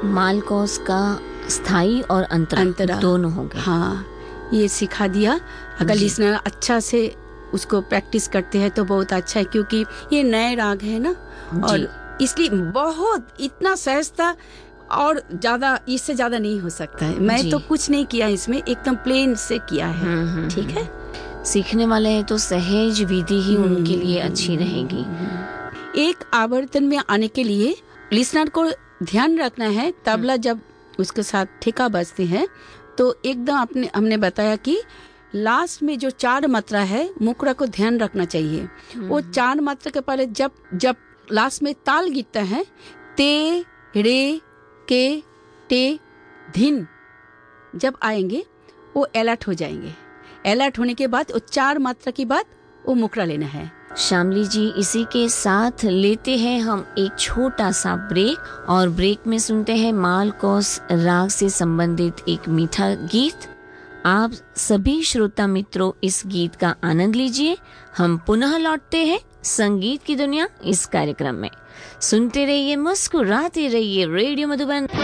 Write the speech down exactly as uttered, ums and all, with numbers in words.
मालकोस का स्थाई और अंतरा, अंतरा दोनों हो गए। हाँ, ये सिखा दिया। अगर लिसनर अच्छा से उसको प्रैक्टिस करते हैं तो बहुत अच्छा है, क्योंकि ये नए राग है ना, और इसलिए बहुत इतना सहजता और ज्यादा, इससे ज्यादा नहीं हो सकता है। मैं तो कुछ नहीं किया इसमें, एकदम प्लेन से किया है। ठीक है, सीखने वाले हैं तो सहज विधि ही उनके लिए अच्छी रहेगी। एक आवर्तन में आने के लिए लिसनर को ध्यान रखना है, तबला जब उसके साथ ठेका बजते हैं तो एकदम अपने हमने बताया कि लास्ट में जो चार मात्रा है मुकरा को ध्यान रखना चाहिए। वो चार मात्रा के पहले जब जब लास्ट में ताल गिरता है, ते रे के टे धिन जब आएंगे वो अलर्ट हो जाएंगे। अलर्ट होने के बाद वो चार मात्रा के बाद वो मुकरा लेना है। शामली जी, इसी के साथ लेते हैं हम एक छोटा सा ब्रेक, और ब्रेक में सुनते हैं मालकोस राग से संबंधित एक मीठा गीत। आप सभी श्रोता मित्रों इस गीत का आनंद लीजिए। हम पुनः लौटते हैं संगीत की दुनिया इस कार्यक्रम में। सुनते रहिए, मुस्कुराते रहिए, रेडियो मधुबन।